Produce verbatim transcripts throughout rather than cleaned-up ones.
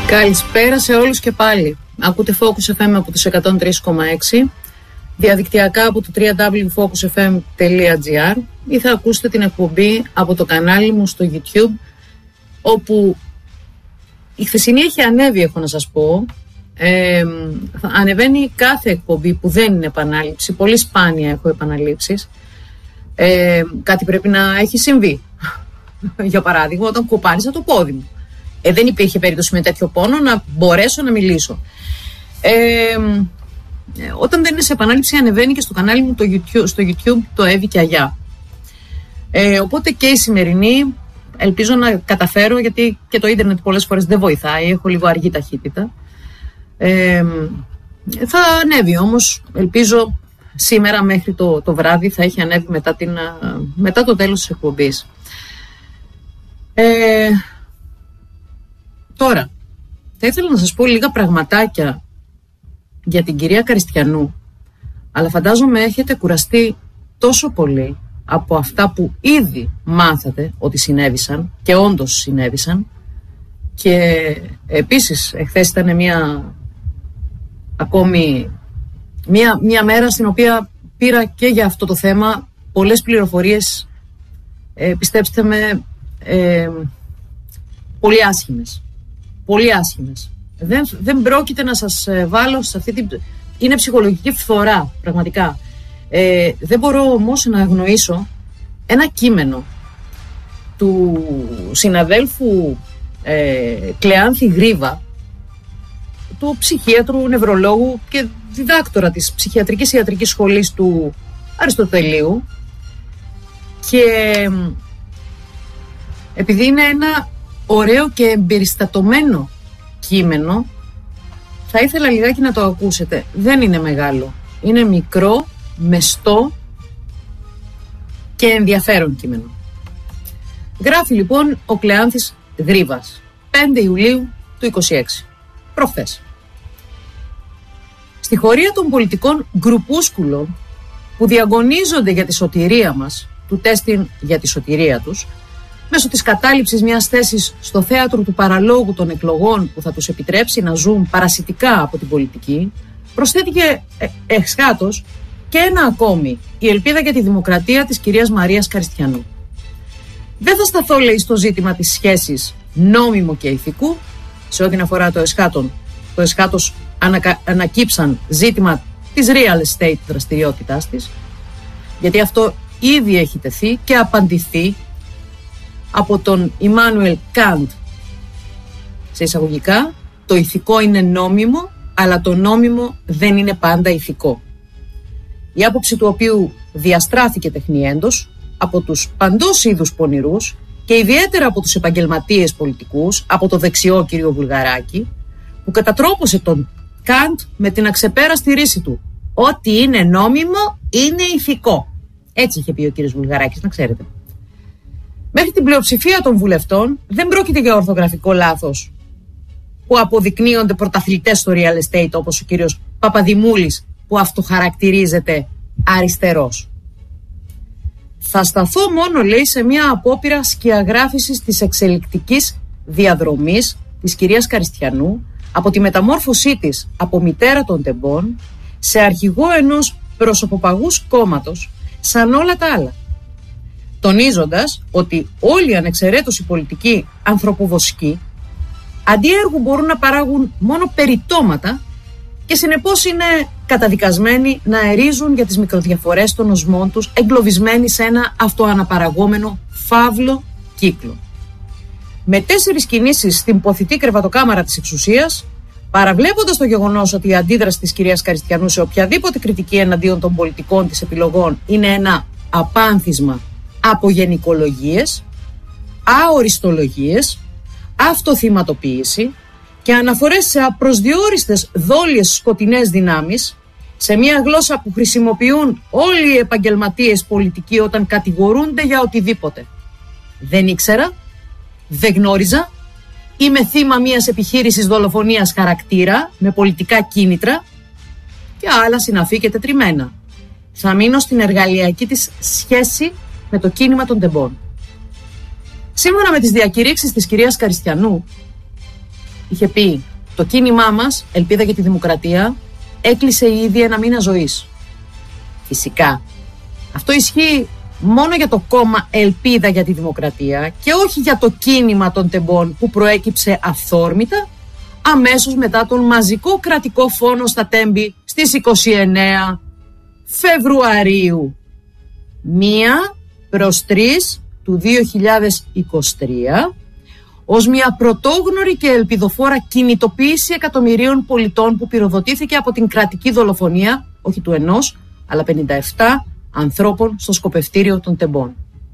Καλησπέρα σε όλους και πάλι. Ακούτε Focus εφ εμ από τους εκατόν τρία κόμμα έξι, διαδικτυακά από το double-u double-u double-u τελεία focus f m τελεία g r ή θα ακούσετε την εκπομπή από το κανάλι μου στο YouTube, όπου η χθεσινή έχει ανέβει, έχω να σας πω. Ε, ανεβαίνει κάθε εκπομπή που δεν είναι επανάληψη. Πολύ σπάνια έχω επαναλήψεις. Ε, κάτι πρέπει να έχει συμβεί. Για παράδειγμα, όταν κοπάνισα το πόδι μου. Ε, δεν υπήρχε περίπτωση με τέτοιο πόνο να μπορέσω να μιλήσω. Ε, όταν δεν είναι σε επανάληψη, ανεβαίνει και στο κανάλι μου το YouTube, στο YouTube το Εύη και Αγιά. Ε, οπότε και η σημερινή ελπίζω να καταφέρω, γιατί και το ίντερνετ πολλές φορές δεν βοηθάει, έχω λίγο αργή ταχύτητα. Ε, θα ανέβει όμως, ελπίζω σήμερα μέχρι το, το βράδυ θα έχει ανέβει μετά, την, μετά το τέλος της εκπομπής. Ε, τώρα, θα ήθελα να σας πω λίγα πραγματάκια για την κυρία Καριστιανού, αλλά φαντάζομαι έχετε κουραστεί τόσο πολύ από αυτά που ήδη μάθατε ότι συνέβησαν και όντως συνέβησαν. Και επίσης εχθές ήταν μια ακόμη μια, μια μέρα στην οποία πήρα και για αυτό το θέμα πολλές πληροφορίες, ε, πιστέψτε με, ε, πολύ άσχημες. Πολύ άσχημες. Δεν, δεν πρόκειται να σας βάλω σε αυτή την... Είναι ψυχολογική φθορά, πραγματικά. Ε, δεν μπορώ όμως να αγνοήσω ένα κείμενο του συναδέλφου ε, Κλεάνθη Γρίβα, του ψυχίατρου, νευρολόγου και διδάκτορα της ψυχιατρικής ιατρικής σχολής του Αριστοτελείου, και επειδή είναι ένα ωραίο και εμπεριστατωμένο κείμενο, θα ήθελα λιγάκι να το ακούσετε. Δεν είναι μεγάλο, είναι μικρό, μεστό και ενδιαφέρον κείμενο. Γράφει λοιπόν ο Κλεάνθης Γρίβας, πέντε Ιουλίου του είκοσι έξι, προχθές. Στη χωρία των πολιτικών γκρουπούσκουλων που διαγωνίζονται για τη σωτηρία μας, του τέστην για τη σωτηρία τους, μέσω της κατάληψης μιας θέσης στο θέατρο του παραλόγου των εκλογών που θα τους επιτρέψει να ζουν παρασιτικά από την πολιτική, προσθέτηκε ε, εξχάτως και ένα ακόμη, η ελπίδα για τη δημοκρατία της κυρίας Μαρίας Καριστιανού. Δεν θα σταθώ, λέει, στο ζήτημα της σχέσης νόμιμου και ηθικού, σε ό,τι αφορά το εσχάτων. Το εσχάτος ανακα... ανακύψαν ζήτημα της real estate δραστηριότητάς της, γιατί αυτό ήδη έχει τεθεί και απαντηθεί από τον Ιμάνουελ Καντ. Σε εισαγωγικά, το ηθικό είναι νόμιμο, αλλά το νόμιμο δεν είναι πάντα ηθικό. Η άποψη του οποίου διαστράφηκε τεχνιέντος από τους παντός είδους πονηρούς και ιδιαίτερα από τους επαγγελματίες πολιτικούς, από το δεξιό κύριο Βουλγαράκη, που κατατρόπωσε τον Καντ με την αξεπέραστη ρίση του: ό,τι είναι νόμιμο είναι ηθικό. Έτσι είχε πει ο κύριος Βουλγαράκης, να ξέρετε. Μέχρι την πλειοψηφία των βουλευτών δεν πρόκειται για ορθογραφικό λάθος που αποδεικνύονται πρωταθλητές στο real estate, όπως ο κύριος Παπαδημούλης, που αυτοχαρακτηρίζεται αριστερός. Θα σταθώ μόνο, λέει, σε μια απόπειρα σκιαγράφησης της εξελικτικής διαδρομής της κυρίας Καριστιανού από τη μεταμόρφωσή της από μητέρα των τεμπών σε αρχηγό ενός προσωποπαγούς κόμματος σαν όλα τα άλλα, τονίζοντας ότι όλοι ανεξαιρέτως οι πολιτικοί ανθρωποβοσκοί αντί έργου μπορούν να παράγουν μόνο περιτώματα και συνεπώς είναι καταδικασμένοι να ερίζουν για τις μικροδιαφορές των οσμών τους, εγκλωβισμένοι σε ένα αυτοαναπαραγόμενο φαύλο κύκλο. Με τέσσερις κινήσεις στην ποθητή κρεβατοκάμαρα της εξουσίας, παραβλέποντας το γεγονός ότι η αντίδραση της κυρίας Καριστιανού σε οποιαδήποτε κριτική εναντίον των πολιτικών της επιλογών είναι ένα απάνθισμα από γενικολογίες, αοριστολογίες, αυτοθυματοποίηση και αναφορές σε απροσδιόριστες δόλιες σκοτεινές δυνάμεις, σε μια γλώσσα που χρησιμοποιούν όλοι οι επαγγελματίες πολιτικοί όταν κατηγορούνται για οτιδήποτε. Δεν ήξερα, δεν γνώριζα, είμαι θύμα μιας επιχείρησης δολοφονίας χαρακτήρα με πολιτικά κίνητρα και άλλα συναφή και τετριμένα. Θα μείνω στην εργαλειακή της σχέση με το κίνημα των τεμπών. Σύμφωνα με τις διακηρύξεις της κυρίας Καριστιανού, είχε πει το κίνημά μας, Ελπίδα για τη Δημοκρατία, έκλεισε ήδη ένα μήνα ζωής. Φυσικά, αυτό ισχύει μόνο για το κόμμα Ελπίδα για τη Δημοκρατία και όχι για το κίνημα των τεμπών που προέκυψε αυθόρμητα αμέσως μετά τον μαζικό κρατικό φόνο στα Τέμπη στις είκοσι εννέα Φεβρουαρίου. Μία προς τρεις του δύο χιλιάδες είκοσι τρία ως μια πρωτόγνωρη και ελπιδοφόρα κινητοποίηση εκατομμυρίων πολιτών που πυροδοτήθηκε από την κρατική δολοφονία, όχι του ενός, αλλά πενήντα επτά ανθρώπων στο σκοπευτήριο των Τεμπών.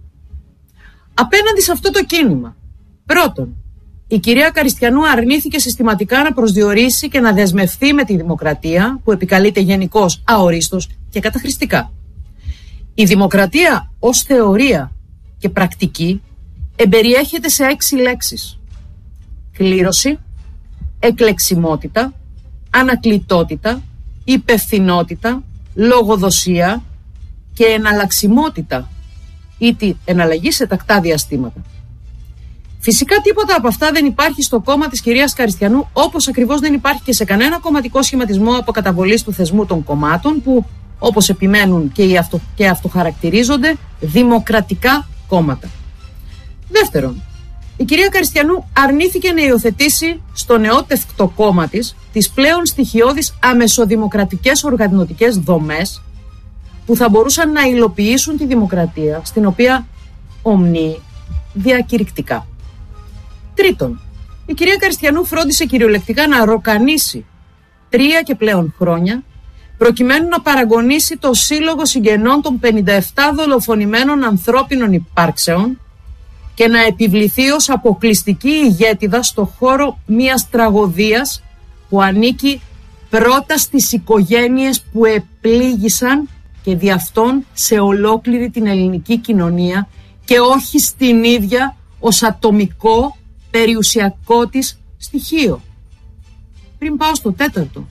Απέναντι σε αυτό το κίνημα, πρώτον, η κυρία Καριστιανού αρνήθηκε συστηματικά να προσδιορίσει και να δεσμευθεί με τη δημοκρατία που επικαλείται γενικώς αορίστως και καταχρηστικά. Η δημοκρατία ως θεωρία και πρακτική εμπεριέχεται σε έξι λέξεις: κλήρωση, εκλεξιμότητα, ανακλητότητα, υπευθυνότητα, λογοδοσία και εναλλαξιμότητα ή τη εναλλαγή σε τακτά διαστήματα. Φυσικά τίποτα από αυτά δεν υπάρχει στο κόμμα της κυρίας Καριστιανού, όπως ακριβώς δεν υπάρχει και σε κανένα κομματικό σχηματισμό αποκαταβολής του θεσμού των κομμάτων που, όπως επιμένουν και, οι αυτο, και αυτοχαρακτηρίζονται, δημοκρατικά κόμματα. Δεύτερον, η κυρία Καριστιανού αρνήθηκε να υιοθετήσει στο νεότευκτο κόμμα της τις πλέον στοιχειώδεις αμεσοδημοκρατικές οργανωτικές δομές που θα μπορούσαν να υλοποιήσουν τη δημοκρατία στην οποία ομνεί διακηρυκτικά. Τρίτον, η κυρία Καριστιανού φρόντισε κυριολεκτικά να ροκανίσει τρία και πλέον χρόνια προκειμένου να παραγωνίσει το σύλλογο συγγενών των πενήντα επτά δολοφονημένων ανθρώπινων υπάρξεων και να επιβληθεί ως αποκλειστική ηγέτιδα στο χώρο μιας τραγωδίας που ανήκει πρώτα στις οικογένειες που επλήγησαν και δι' αυτόν σε ολόκληρη την ελληνική κοινωνία και όχι στην ίδια ως ατομικό περιουσιακό της στοιχείο. Πριν πάω στο τέταρτο,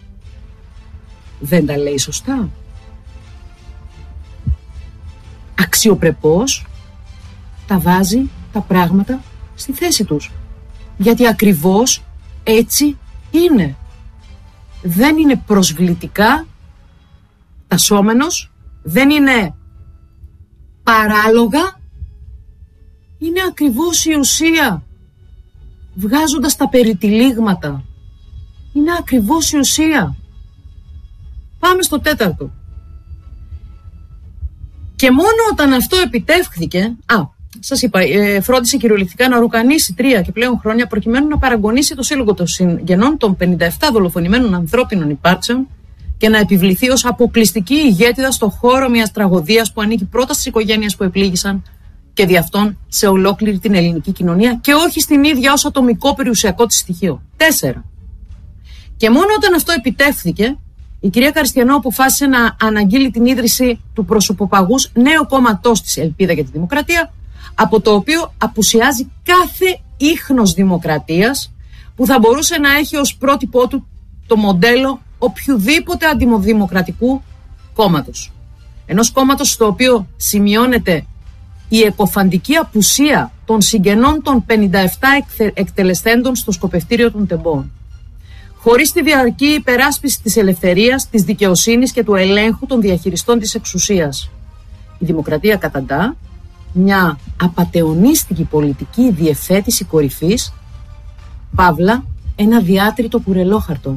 δεν τα λέει σωστά? Αξιοπρεπώς τα βάζει τα πράγματα στη θέση τους. Γιατί ακριβώς έτσι είναι. Δεν είναι προσβλητικά τασσόμενος, δεν είναι παράλογα, είναι ακριβώς η ουσία. Βγάζοντας τα περιτυλίγματα, είναι ακριβώς η ουσία. Πάμε στο τέταρτο. Και μόνο όταν αυτό επιτεύχθηκε, α, σας είπα, ε, φρόντισε κυριολεκτικά να ρουκανίσει τρία και πλέον χρόνια προκειμένου να παραγωνίσει το σύλλογο των συγγενών των πενήντα επτά δολοφονημένων ανθρώπινων υπάρξεων και να επιβληθεί ως αποκλειστική ηγέτιδα στο χώρο μιας τραγωδίας που ανήκει πρώτα στις οικογένειες που επλήγησαν και δι' αυτόν σε ολόκληρη την ελληνική κοινωνία και όχι στην ίδια ως ατομικό περιουσιακό της στοιχείο. Τέσσερα. Και μόνο όταν αυτό επιτεύχθηκε, η κυρία Καριστιανού αποφάσισε να αναγγείλει την ίδρυση του προσωποπαγούς νέου κόμματός της, Ελπίδα για τη Δημοκρατία, από το οποίο απουσιάζει κάθε ίχνος δημοκρατίας που θα μπορούσε να έχει ως πρότυπό του το μοντέλο οποιουδήποτε αντιδημοκρατικού κόμματος. Ενός κόμματος στο οποίο σημειώνεται η εκοφαντική απουσία των συγγενών των πενήντα επτά εκτελεσθέντων στο σκοπευτήριο των Τεμπών. Χωρίς τη διαρκή υπεράσπιση της ελευθερίας, της δικαιοσύνης και του ελέγχου των διαχειριστών της εξουσίας. Η δημοκρατία καταντά μια απατεωνίστικη πολιτική διευθέτηση κορυφής, παύλα ένα διάτριτο κουρελόχαρτο.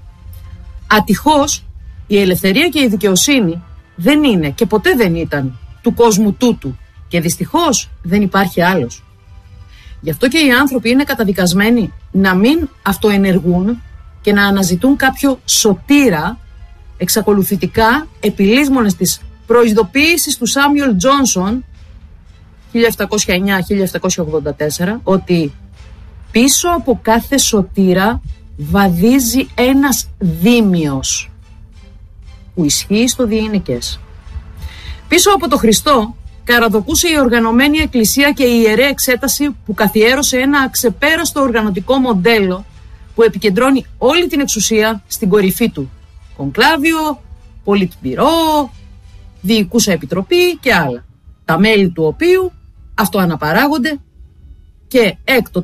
Ατυχώς η ελευθερία και η δικαιοσύνη δεν είναι και ποτέ δεν ήταν του κόσμου τούτου και δυστυχώς δεν υπάρχει άλλος. Γι' αυτό και οι άνθρωποι είναι καταδικασμένοι να μην αυτοενεργούν και να αναζητούν κάποιο σωτήρα εξακολουθητικά επιλύσμονες της προειδοποίησης του Σάμιουελ Τζόνσον χίλια επτακόσια εννιά με χίλια επτακόσια ογδόντα τέσσερα ότι πίσω από κάθε σωτήρα βαδίζει ένας δίμιος που ισχύει στο διεινικές. Πίσω από το Χριστό καραδοκούσε η οργανωμένη εκκλησία και η ιερέα εξέταση που καθιέρωσε ένα αξεπέραστο οργανωτικό μοντέλο που επικεντρώνει όλη την εξουσία στην κορυφή του. Κονκλάβιο, Πολιτμπυρό, Διοικούσα Επιτροπή και άλλα. Τα μέλη του οποίου αυτοαναπαράγονται και έκτοτε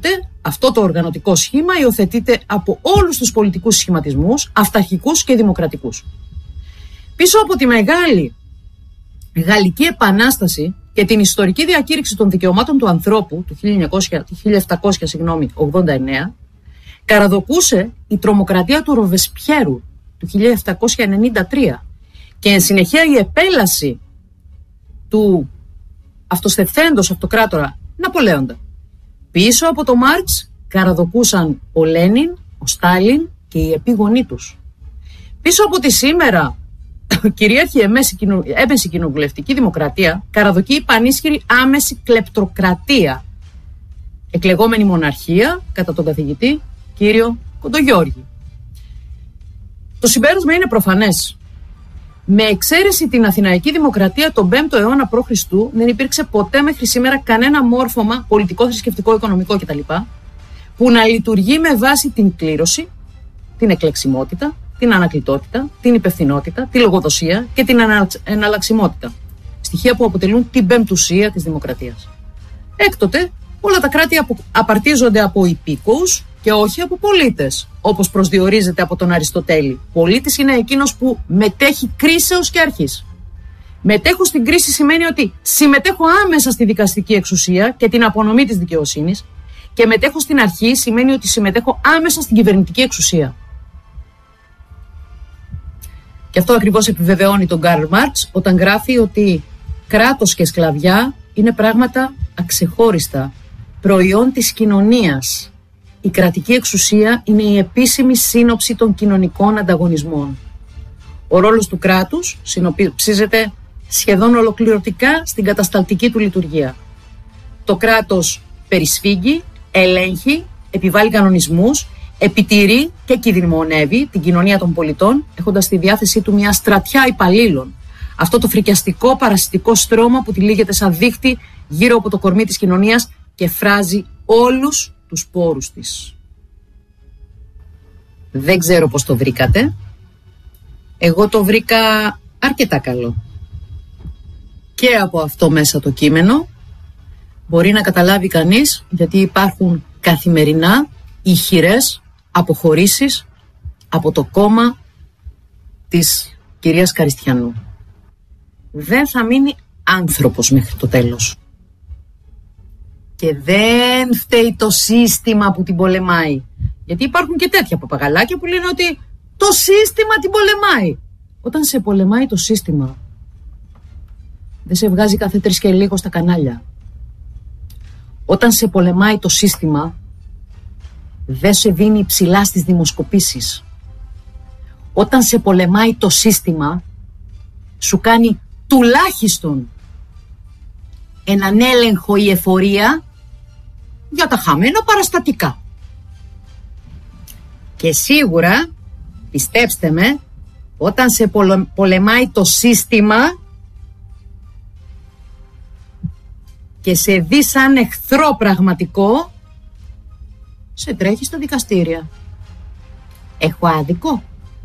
αυτό το οργανωτικό σχήμα υιοθετείται από όλους τους πολιτικούς σχηματισμούς, αυταρχικούς και δημοκρατικούς. Πίσω από τη μεγάλη Γαλλική Επανάσταση και την ιστορική διακήρυξη των δικαιωμάτων του ανθρώπου του χίλια επτακόσια ογδόντα εννέα, καραδοκούσε η τρομοκρατία του Ροβεσπιέρου του χίλια επτακόσια ενενήντα τρία και εν συνεχεία η επέλαση του αυτοσθευθέντος αυτοκράτορα Ναπολέοντα. Πίσω από το Μάρξ καραδοκούσαν ο Λένιν, ο Στάλιν και οι επίγονοί τους. Πίσω από τη σήμερα κυρίαρχη έμεση κοινοβουλευτική δημοκρατία καραδοκεί η πανίσχυρη άμεση κλεπτοκρατία, εκλεγόμενη μοναρχία κατά τον καθηγητή κύριο Κοντογιώργη. Το συμπέρασμα είναι προφανές. Με εξαίρεση την Αθηναϊκή Δημοκρατία τον πέμπτο αιώνα π.Χ. δεν υπήρξε ποτέ μέχρι σήμερα κανένα μόρφωμα πολιτικό, θρησκευτικό, οικονομικό κτλ. Που να λειτουργεί με βάση την κλήρωση, την εκλεξιμότητα, την ανακλητότητα, την υπευθυνότητα, τη λογοδοσία και την εναλλαξιμότητα. Στοιχεία που αποτελούν την πεμπτουσία της δημοκρατίας. Έκτοτε, όλα τα κράτη απαρτίζονται από υπήκοους και όχι από πολίτες, όπως προσδιορίζεται από τον Αριστοτέλη. Πολίτης είναι εκείνος που μετέχει κρίσεως και αρχής. Μετέχω στην κρίση σημαίνει ότι συμμετέχω άμεσα στη δικαστική εξουσία και την απονομή της δικαιοσύνης, και μετέχω στην αρχή σημαίνει ότι συμμετέχω άμεσα στην κυβερνητική εξουσία. Και αυτό ακριβώς επιβεβαιώνει τον Καρλ Μάρξ όταν γράφει ότι κράτος και σκλαβιά είναι πράγματα αξεχώριστα, προϊόν της κοινωνίας. Η κρατική εξουσία είναι η επίσημη σύνοψη των κοινωνικών ανταγωνισμών. Ο ρόλος του κράτους συνοψίζεται σχεδόν ολοκληρωτικά στην κατασταλτική του λειτουργία. Το κράτος περισφίγγει, ελέγχει, επιβάλλει κανονισμούς, επιτηρεί και κινδυνεύει την κοινωνία των πολιτών, έχοντας στη διάθεσή του μια στρατιά υπαλλήλων. Αυτό το φρικιαστικό παρασιτικό στρώμα που τυλίγεται σαν δίχτυ γύρω από το κορμί της κοινωνίας και φράζει όλους τους πόρους της. Δεν ξέρω πώς το βρήκατε. Εγώ το βρήκα αρκετά καλό. Και από αυτό μέσα το κείμενο μπορεί να καταλάβει κανείς γιατί υπάρχουν καθημερινά ηχηρές αποχωρήσεις από το κόμμα της κυρίας Καριστιανού. Δεν θα μείνει άνθρωπος μέχρι το τέλος. Και δεν φταίει το σύστημα που την πολεμάει. Γιατί υπάρχουν και τέτοια παπαγαλάκια που λένε ότι το σύστημα την πολεμάει. Όταν σε πολεμάει το σύστημα, δεν σε βγάζει κάθε τρεις και λίγο στα κανάλια. Όταν σε πολεμάει το σύστημα, δεν σε δίνει ψηλά στις δημοσκοπήσεις. Όταν σε πολεμάει το σύστημα, σου κάνει τουλάχιστον έναν έλεγχο ή εφορία για τα χαμένα παραστατικά. Και σίγουρα, πιστέψτε με, όταν σε πολεμάει το σύστημα και σε δει σαν εχθρό πραγματικό, σε τρέχει στα δικαστήρια. Έχω άδικο?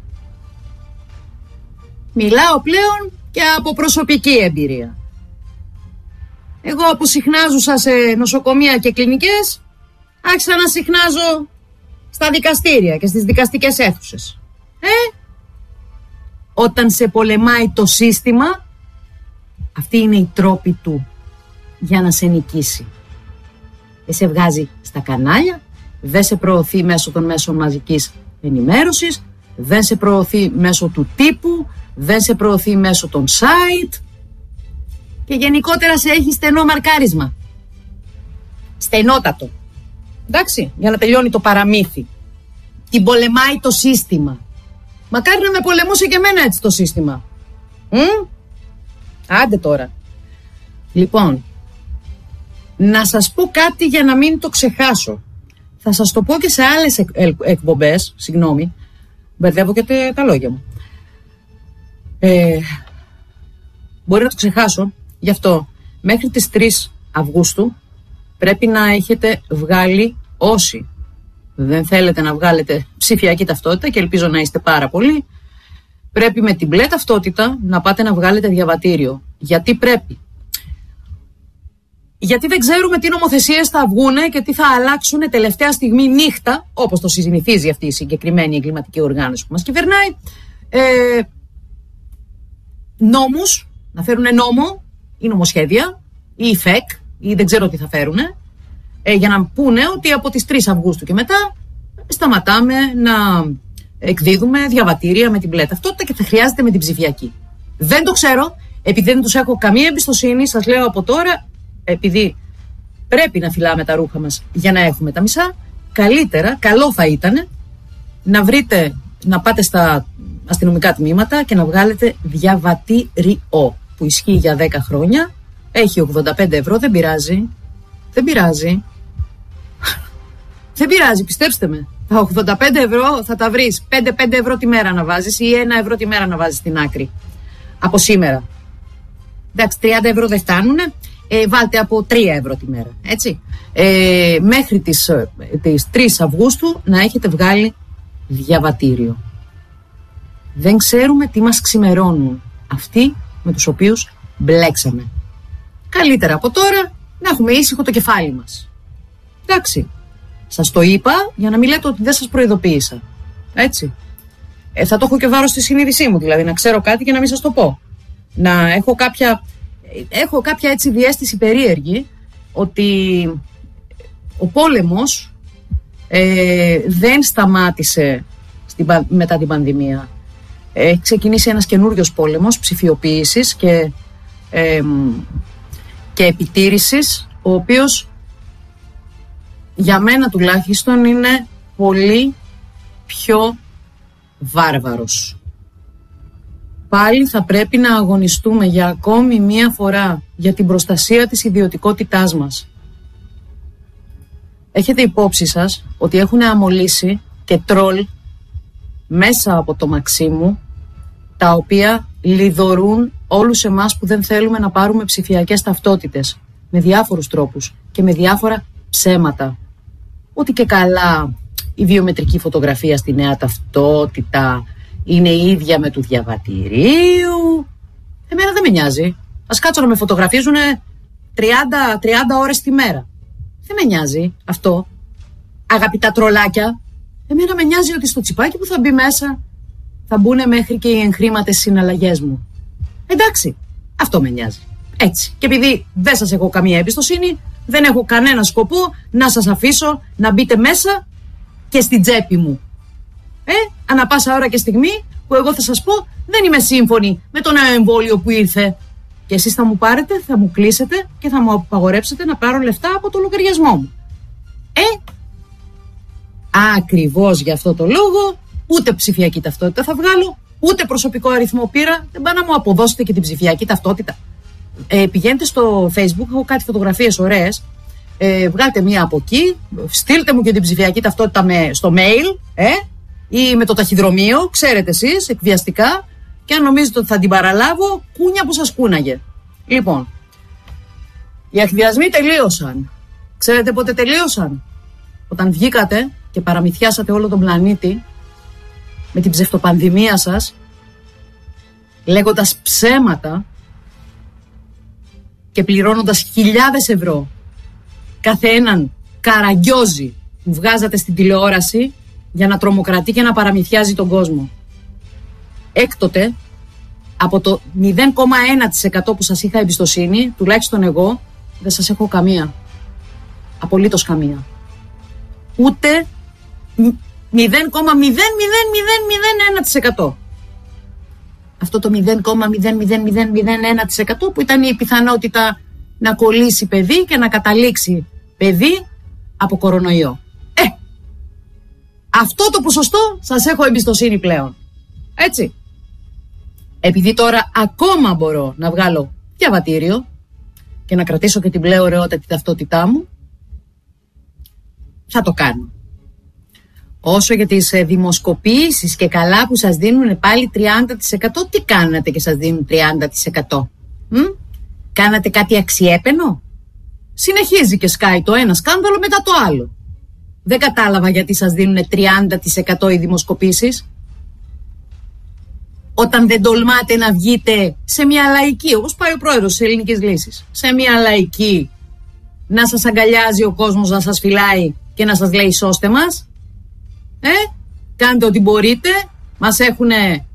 Μιλάω πλέον και από προσωπική εμπειρία. Εγώ που συχνάζουσα σε νοσοκομεία και κλινικές, άρχισα να συχνάζω στα δικαστήρια και στις δικαστικές αίθουσες. Ε, όταν σε πολεμάει το σύστημα, αυτή είναι η τρόπη του για να σε νικήσει. Δεν σε βγάζει στα κανάλια, δεν σε προωθεί μέσω των μέσων μαζικής ενημέρωσης, δεν σε προωθεί μέσω του τύπου, δεν σε προωθεί μέσω των site και γενικότερα σε έχει στενό μαρκάρισμα. Στενότατο. Εντάξει, για να τελειώνει το παραμύθι. Την πολεμάει το σύστημα. Μακάρι να με πολεμούσε και εμένα έτσι το σύστημα. Μ? Άντε τώρα. Λοιπόν, να σας πω κάτι για να μην το ξεχάσω. Θα σας το πω και σε άλλες εκ, εκ, εκπομπές, συγγνώμη, μπερδεύω και τε, τα λόγια μου. Ε, μπορεί να το ξεχάσω, γι' αυτό μέχρι τις τρεις Αυγούστου πρέπει να έχετε βγάλει, όσοι δεν θέλετε να βγάλετε ψηφιακή ταυτότητα και ελπίζω να είστε πάρα πολλοί, πρέπει με την μπλε ταυτότητα να πάτε να βγάλετε διαβατήριο. Γιατί πρέπει? γιατί δεν ξέρουμε τι νομοθεσίες θα βγούνε και τι θα αλλάξουν τελευταία στιγμή νύχτα, όπως το συνηθίζει αυτή η συγκεκριμένη εγκληματική οργάνωση που μας κυβερνάει. Ε, νόμους, να φέρουν νόμο ή νομοσχέδια ή φεκ ή δεν ξέρω τι θα φέρουν, ε, για να πούνε ότι από τις τρεις Αυγούστου και μετά σταματάμε να εκδίδουμε διαβατήρια με την μπλε ταυτότητα και θα χρειάζεται με την ψηφιακή. Δεν το ξέρω, επειδή δεν τους έχω καμία εμπιστοσύνη, σας λέω από τώρα, επειδή πρέπει να φυλάμε τα ρούχα μας για να έχουμε τα μισά, καλύτερα, καλό θα ήταν να βρείτε, να πάτε στα αστυνομικά τμήματα και να βγάλετε διαβατήριο που ισχύει για δέκα χρόνια, έχει ογδόντα πέντε ευρώ, δεν πειράζει, δεν πειράζει, δεν πειράζει, πιστέψτε με. Τα ογδόντα πέντε ευρώ θα τα βρεις, πέντε πέντε ευρώ τη μέρα να βάζεις ή ένα ευρώ τη μέρα να βάζεις στην άκρη. Από σήμερα. Εντάξει, τριάντα ευρώ δεν φτάνουν, ε, βάλτε από τρία ευρώ τη μέρα, έτσι. Ε, μέχρι τις, τις τρεις Αυγούστου να έχετε βγάλει διαβατήριο. Δεν ξέρουμε τι μας ξημερώνουν αυτοί με τους οποίους μπλέξαμε. Καλύτερα από τώρα να έχουμε ήσυχο το κεφάλι μας. Εντάξει. Σας το είπα για να μην λέτε ότι δεν σας προειδοποίησα. Έτσι. Ε, θα το έχω και βάρος στη συνείδησή μου, δηλαδή να ξέρω κάτι και να μην σας το πω. Να έχω κάποια, έχω κάποια έτσι διαίσθηση περίεργη ότι ο πόλεμος ε, δεν σταμάτησε στην, μετά την πανδημία. Έχει ξεκινήσει ένας καινούριος πόλεμος ψηφιοποίησης και, ε, και επιτήρησης, ο οποίος για μένα τουλάχιστον είναι πολύ πιο βάρβαρος. Πάλι θα πρέπει να αγωνιστούμε για ακόμη μία φορά για την προστασία της ιδιωτικότητάς μας. Έχετε υπόψη σας ότι έχουν αμολύσει και τρόλ μέσα από το Μαξίμου, τα οποία λιδωρούν όλους εμάς που δεν θέλουμε να πάρουμε ψηφιακές ταυτότητες με διάφορους τρόπους και με διάφορα ψέματα. Ότι και καλά η βιομετρική φωτογραφία στη νέα ταυτότητα είναι η ίδια με του διαβατηρίου. Εμένα δεν με νοιάζει. Ας κάτσω να με φωτογραφίζουν τριάντα, τριάντα ώρες τη μέρα. Δεν με νοιάζει αυτό. Αγαπητά τρολάκια, εμένα με νοιάζει ότι στο τσιπάκι που θα μπει μέσα θα μπουν μέχρι και οι εγχρήματες συναλλαγές μου. Εντάξει, αυτό με νοιάζει. Έτσι. Και επειδή δεν σας έχω καμία εμπιστοσύνη, δεν έχω κανένα σκοπό να σας αφήσω να μπείτε μέσα και στην τσέπη μου. Ε, ανά πάσα ώρα και στιγμή που εγώ θα σας πω δεν είμαι σύμφωνη με το νέο εμβόλιο που ήρθε. Και εσείς θα μου πάρετε, θα μου κλείσετε και θα μου απαγορέψετε να πάρω λεφτά από το λογαριασμό μου. Ε, ακριβώς για αυτό το λόγο ούτε ψηφιακή ταυτότητα θα βγάλω, ούτε προσωπικό αριθμό πήρα, δεν πάνε να μου αποδώσετε και την ψηφιακή ταυτότητα. Ε, πηγαίνετε στο Facebook, έχω κάτι φωτογραφίες ωραίες, ε, βγάλτε μία από εκεί, στείλτε μου και την ψηφιακή ταυτότητα με, στο mail ε, ή με το ταχυδρομείο, ξέρετε εσείς, εκβιαστικά, και αν νομίζετε ότι θα την παραλάβω, κούνια που σας κούναγε. Λοιπόν, οι εκβιασμοί τελείωσαν. Ξέρετε πότε τελείωσαν? Όταν βγήκατε και παραμυθιάσατε όλο τον πλανήτη με την ψευτοπανδημία σας, λέγοντας ψέματα και πληρώνοντας χιλιάδες ευρώ κάθε έναν καραγκιόζι που βγάζατε στην τηλεόραση για να τρομοκρατεί και να παραμυθιάζει τον κόσμο. Έκτοτε, από το μηδέν κόμμα ένα τοις εκατό που σας είχα εμπιστοσύνη, τουλάχιστον εγώ, δεν σας έχω καμία. Απολύτως καμία. Ούτε μηδέν κόμμα μηδέν μηδέν μηδέν μηδέν ένα τοις εκατό. Αυτό το μηδέν κόμμα μηδέν μηδέν μηδέν μηδέν ένα τοις εκατό που ήταν η πιθανότητα να κολλήσει παιδί και να καταλήξει παιδί από κορονοϊό. Ε, αυτό το ποσοστό σας έχω εμπιστοσύνη πλέον. Έτσι. Επειδή τώρα ακόμα μπορώ να βγάλω διαβατήριο και να κρατήσω και την πλέον ωραιότατη ταυτότητά μου, θα το κάνω. Όσο για τις δημοσκοπήσεις και καλά που σας δίνουν πάλι τριάντα τοις εκατό, τι κάνατε και σας δίνουν τριάντα τοις εκατό? Μ? Κάνατε κάτι αξιέπαινο? Συνεχίζει και σκάει το ένα σκάνδαλο μετά το άλλο. Δεν κατάλαβα γιατί σας δίνουν τριάντα τοις εκατό οι δημοσκοπήσεις, όταν δεν τολμάτε να βγείτε σε μια λαϊκή, όπως πάει ο πρόεδρος της Ελληνικής Λύσης, σε μια λαϊκή να σας αγκαλιάζει ο κόσμος, να σας φυλάει και να σας λέει σώστε μας. Ε, κάντε ό,τι μπορείτε. Μας έχουνε,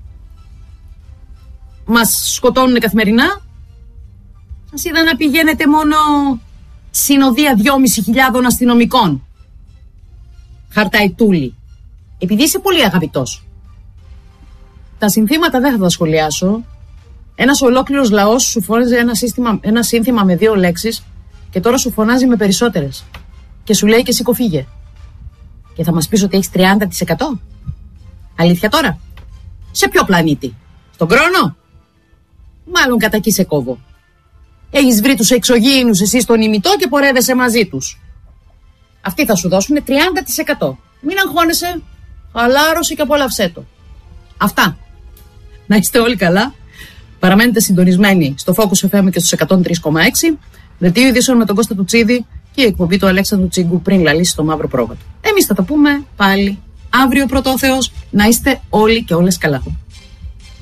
μας σκοτώνουν καθημερινά. Σας είδα να πηγαίνετε μόνο συνοδεία δυόμισι χιλιάδων αστυνομικών. Χαρταϊτούλη. Επειδή είσαι πολύ αγαπητός. Τα συνθήματα δεν θα τα σχολιάσω. Ένας ολόκληρος λαός σου φώναζε ένα, σύστημα, ένα σύνθημα με δύο λέξεις και τώρα σου φωνάζει με περισσότερες. Και σου λέει και σήκω φύγε. Και θα μας πεις ότι έχεις τριάντα τοις εκατό. Αλήθεια τώρα? Σε ποιο πλανήτη? Στον Κρόνο? Μάλλον κατά εκεί σε κόβω. Έχεις βρει τους εξωγήινους εσύ στον ημιτό και πορεύεσαι μαζί τους. Αυτοί θα σου δώσουν τριάντα τοις εκατό. Μην αγχώνεσαι, χαλάρωσε και απόλαυσέ το. Αυτά. Να είστε όλοι καλά. Παραμένετε συντονισμένοι στο Focus εφ εμ και στους εκατόν τρία κόμμα έξι. Δελτίο ειδήσεων με τον Κώστα του Τσίδη και η εκπομπή του Αλέξανδρου Τσίγκου πριν λαλήσει το μαύρο πρόβατο. Εμείς θα τα πούμε πάλι αύριο, πρωτό Θεός. Να είστε όλοι και όλες καλά.